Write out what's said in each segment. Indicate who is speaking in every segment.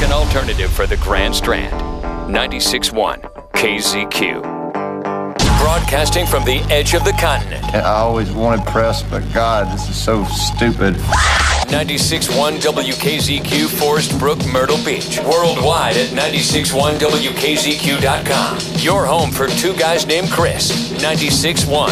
Speaker 1: station alternative for the Grand Strand. 96.1 KZQ. Broadcasting from the edge of the continent.
Speaker 2: I always wanted press, but God, this is so stupid.
Speaker 1: 96.1 WKZQ, Forest Brook, Myrtle Beach. Worldwide at 96.1WKZQ.com. Your home for two guys named Chris. 96.1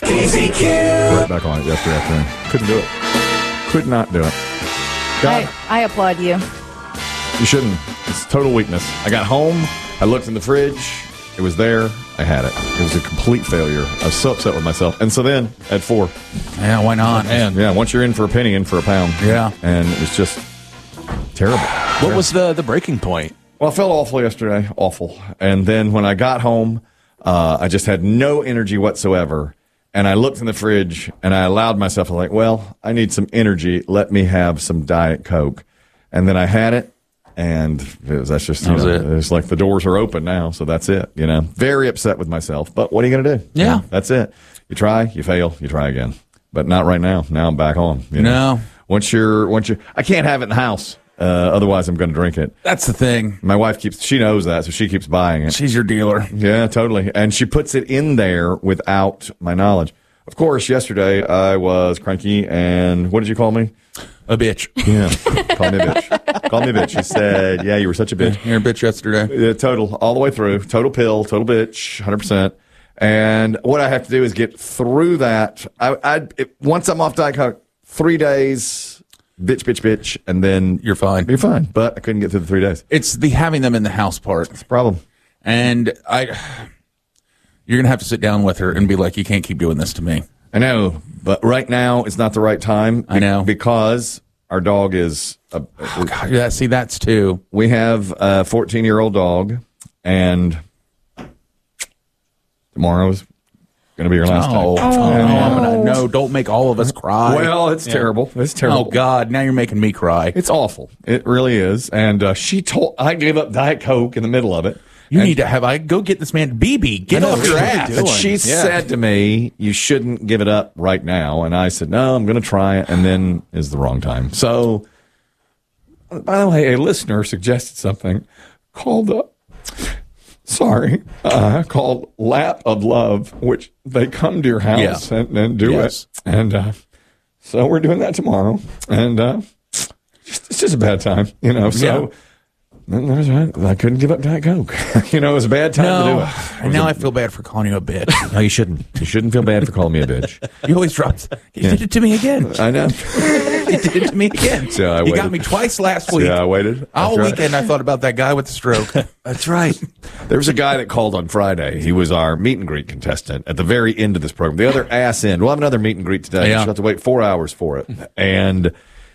Speaker 1: KZQ.
Speaker 3: Right back on it yesterday afternoon. Couldn't do it. Could not do it. God,
Speaker 4: I applaud you.
Speaker 3: you shouldn't. It's total weakness. I got home. I looked in the fridge. It was there. I had it. It was a complete failure. I was so upset with myself. And so then, at 4.
Speaker 5: Yeah, why not?
Speaker 3: Man, yeah, once you're in for a penny, in for a pound.
Speaker 5: Yeah.
Speaker 3: And it was just terrible.
Speaker 5: What was the breaking point?
Speaker 3: Well, I felt awful yesterday. Awful. And then when I got home, I just had no energy whatsoever. And I looked in the fridge, and I allowed myself, like, well, I need some energy. Let me have some Diet Coke. And then I had it. And that's just, you know, it's like the doors are open now, so that's it, you know. Very upset with myself, but what are you going to do?
Speaker 5: Yeah.
Speaker 3: You know, that's it. You try, you fail, you try again. But not right now. Now I'm back on. You know?
Speaker 5: No.
Speaker 3: Once you're, I can't have it in the house. Otherwise I'm going to drink it.
Speaker 5: That's the thing.
Speaker 3: My wife she knows that, so she keeps buying it.
Speaker 5: She's your dealer.
Speaker 3: Yeah, totally. And she puts it in there without my knowledge. Of course, yesterday I was cranky, and what did you call me?
Speaker 5: A bitch.
Speaker 3: Yeah. Call me a bitch. Call me a bitch. She said, yeah, you were such a bitch.
Speaker 5: You're a bitch yesterday.
Speaker 3: Yeah, total, all the way through. Total pill, total bitch, 100%. And what I have to do is get through that. Once I'm off Diet Coke, 3 days, bitch, and then
Speaker 5: You're fine.
Speaker 3: You're fine. But I couldn't get through the 3 days.
Speaker 5: It's the having them in the house part.
Speaker 3: It's a problem.
Speaker 5: And you're going to have to sit down with her and be like, you can't keep doing this to me.
Speaker 3: I know, but right now it's not the right time.
Speaker 5: I know.
Speaker 3: Because our dog is...
Speaker 5: God, yeah, see, that's too.
Speaker 3: We have a 14-year-old dog, and tomorrow's going to be your last time.
Speaker 5: No, don't make all of us cry.
Speaker 3: Well, it's terrible. It's terrible.
Speaker 5: Oh, God, now you're making me cry.
Speaker 3: It's awful. It really is. And I gave up Diet Coke in the middle of it.
Speaker 5: You need to go get this man, BB, get off your ass.
Speaker 3: But she said to me, you shouldn't give it up right now. And I said, no, I'm going to try it. And then is the wrong time. So, by the way, a listener suggested something called Lap of Love, which they come to your house and do it. And so we're doing that tomorrow. And it's just a bad time, you know. So. That's right. I couldn't give up Diet Coke. You know, it was a bad time to do it.
Speaker 5: And now I feel bad for calling you a bitch.
Speaker 3: No, you shouldn't. You shouldn't feel bad for calling me a bitch.
Speaker 5: You always dropped. You did it to me again.
Speaker 3: I know.
Speaker 5: You did it to me again.
Speaker 3: So
Speaker 5: you got me twice last week.
Speaker 3: Yeah, I waited.
Speaker 5: All weekend I thought about that guy with the stroke.
Speaker 3: That's right. There was a guy that called on Friday. He was our meet and greet contestant at the very end of this program. The other ass end. We'll have another meet and greet today.
Speaker 5: Yeah.
Speaker 3: You'll have to wait 4 hours for it. And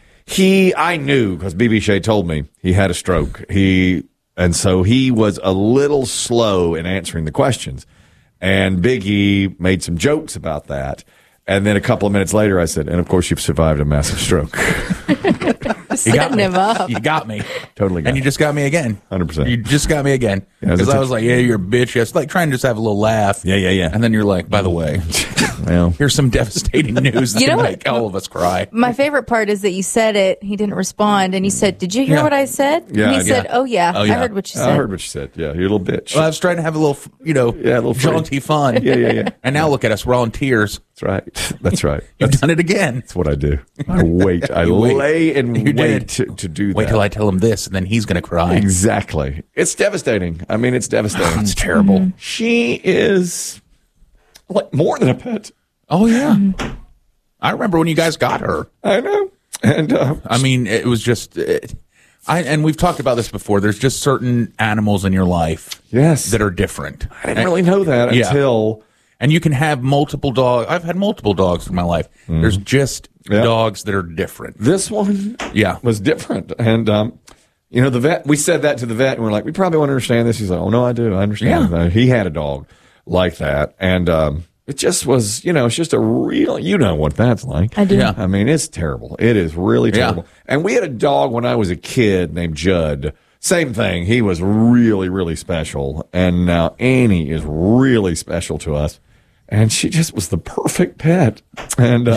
Speaker 3: I knew, because BB Shea told me he had a stroke. And so he was a little slow in answering the questions. And Big E made some jokes about that. And then a couple of minutes later, I said, and of course, you've survived a massive stroke.
Speaker 4: Setting him up.
Speaker 5: You got me.
Speaker 3: Totally got
Speaker 5: And you just got me again.
Speaker 3: 100%.
Speaker 5: You just got me again. Because I was like, yeah, you're a bitch. Yes. Like trying to just have a little laugh.
Speaker 3: Yeah.
Speaker 5: And then you're like, by the way,
Speaker 3: well,
Speaker 5: here's some devastating news that can make all of us cry.
Speaker 4: My favorite part is that you said it. He didn't respond. And you said, did you hear what I said?
Speaker 3: Yeah,
Speaker 4: and he said, oh, yeah. I heard what you said.
Speaker 3: I heard what you said. Yeah, you're a little bitch.
Speaker 5: Well, I was trying to have a little, a little jaunty fun.
Speaker 3: Yeah.
Speaker 5: And now look at us. We're all in tears.
Speaker 3: That's right. That's right.
Speaker 5: You've done it again.
Speaker 3: That's what I do. I wait. I lay and wait to do that.
Speaker 5: Wait till I tell him this, and then he's going to cry.
Speaker 3: Exactly. It's devastating. I mean, it's devastating.
Speaker 5: It's terrible.
Speaker 4: Mm-hmm.
Speaker 3: She is like more than a pet.
Speaker 5: Oh, yeah. I remember when you guys got her.
Speaker 3: I know. And
Speaker 5: I mean, it was just... and we've talked about this before. There's just certain animals in your life that are different.
Speaker 3: I didn't really know that until...
Speaker 5: And you can have multiple dogs. I've had multiple dogs in my life. There's just dogs that are different.
Speaker 3: This one was different. And, the vet, we said that to the vet, and we're like, we probably won't understand this. He's like, oh, no, I do. I understand.
Speaker 5: Yeah.
Speaker 3: He had a dog like that. And it just was, it's just a real, what that's like.
Speaker 4: I do.
Speaker 5: Yeah.
Speaker 3: I mean, it's terrible. It is really terrible. Yeah. And we had a dog when I was a kid named Judd. Same thing. He was really, really special. And now Annie is really special to us. And she just was the perfect pet. And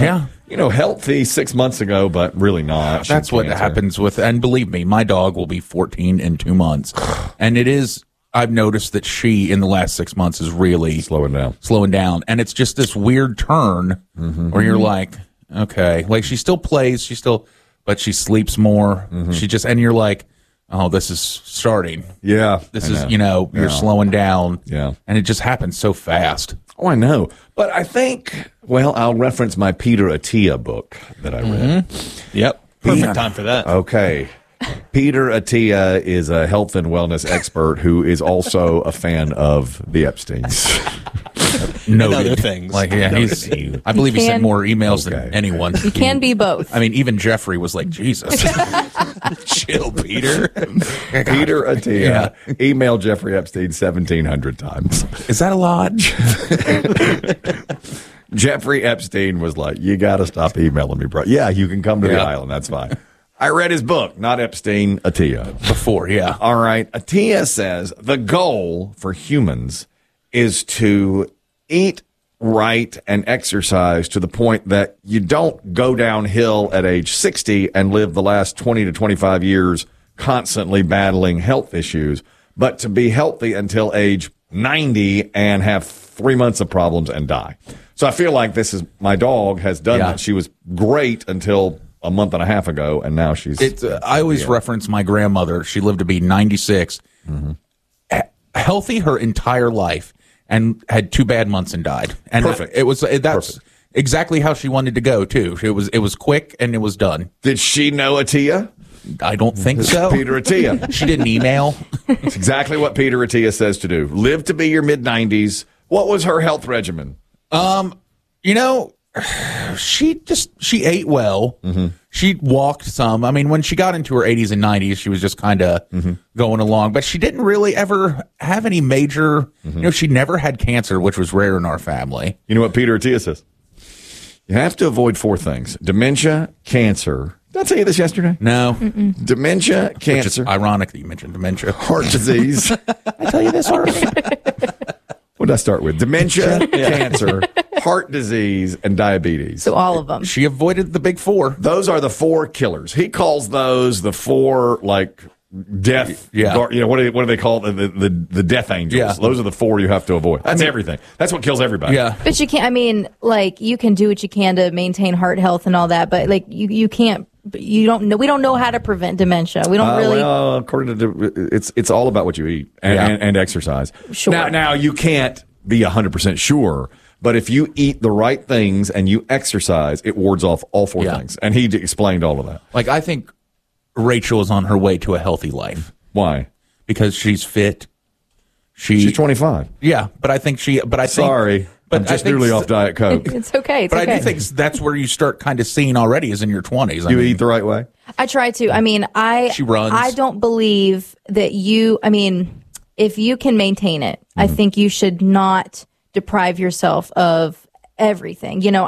Speaker 3: healthy 6 months ago, but really not.
Speaker 5: That's what happens with, and believe me, my dog will be 14 in 2 months. And I've noticed that she, in the last 6 months, is really
Speaker 3: slowing
Speaker 5: down. And it's just this weird turn where you're like, okay, like she still plays, but she sleeps more. And you're like, oh, this is starting.
Speaker 3: Yeah.
Speaker 5: This is, you're slowing down.
Speaker 3: Yeah.
Speaker 5: And it just happens so fast.
Speaker 3: Oh, I know. But I think, I'll reference my Peter Attia book that I read.
Speaker 6: Yep. Perfect time for that.
Speaker 3: Okay. Peter Attia is a health and wellness expert who is also a fan of the Epsteins.
Speaker 5: Noted.
Speaker 6: Other things.
Speaker 5: I believe he sent more emails than anyone.
Speaker 4: You can be both.
Speaker 5: I mean, even Jeffrey was like, Jesus. Chill, Peter.
Speaker 3: Peter Attia. Email Jeffrey Epstein 1,700 times.
Speaker 5: Is that a lot?
Speaker 3: Jeffrey Epstein was like, you got to stop emailing me, bro. Yeah, you can come to the island. That's fine. I read his book, not Epstein, Attia.
Speaker 5: Before, yeah.
Speaker 3: All right. Attia says the goal for humans is to eat right and exercise to the point that you don't go downhill at age 60 and live the last 20 to 25 years constantly battling health issues, but to be healthy until age 90 and have 3 months of problems and die. So I feel like my dog has done that. She was great until a month and a half ago, and now she's...
Speaker 5: I always reference my grandmother. She lived to be 96, healthy her entire life, and had 2 bad months and died. And
Speaker 3: Perfect.
Speaker 5: That's exactly how she wanted to go, too. It was quick, and it was done.
Speaker 3: Did she know Attia?
Speaker 5: I don't think so.
Speaker 3: Peter Attia.
Speaker 5: She didn't email.
Speaker 3: It's exactly what Peter Attia says to do. Live to be your mid-90s. What was her health regimen?
Speaker 5: She ate well. She walked some. I mean, when she got into her 80s and 90s, she was just kind of going along. But she didn't really ever have any major, she never had cancer, which was rare in our family.
Speaker 3: You know what Peter Attia says? You have to avoid 4 things. Dementia, cancer. Did I tell you this yesterday?
Speaker 5: No.
Speaker 3: Dementia, cancer.
Speaker 5: Which is ironic that you mentioned dementia.
Speaker 3: Heart disease.
Speaker 5: I tell you this already.
Speaker 3: What did I start with? Dementia, cancer, heart disease, and diabetes.
Speaker 4: So all of them.
Speaker 5: She avoided the big 4.
Speaker 3: Those are the 4 killers. He calls those the 4, death.
Speaker 5: Yeah.
Speaker 3: What do they call it? The death angels.
Speaker 5: Yeah.
Speaker 3: Those are the 4 you have to avoid. That's everything. That's what kills everybody.
Speaker 5: Yeah.
Speaker 4: But you can't, you can do what you can to maintain heart health and all that, but you can't, we don't know how to prevent dementia. We don't really.
Speaker 3: Well, according to it's all about what you eat and exercise.
Speaker 4: Sure.
Speaker 3: Now you can't be 100% sure, but if you eat the right things and you exercise, it wards off all 4 things. And he explained all of that.
Speaker 5: I think Rachel is on her way to a healthy life.
Speaker 3: Why?
Speaker 5: Because she's fit.
Speaker 3: She's 25.
Speaker 5: Yeah, but I think
Speaker 3: Sorry. But I'm just newly off Diet Coke.
Speaker 4: It's okay.
Speaker 5: I do think that's where you start kind of seeing already is in your 20s.
Speaker 3: You eat the right way?
Speaker 4: I try to.
Speaker 5: She runs.
Speaker 4: I don't believe that if you can maintain it, I think you should not deprive yourself of everything.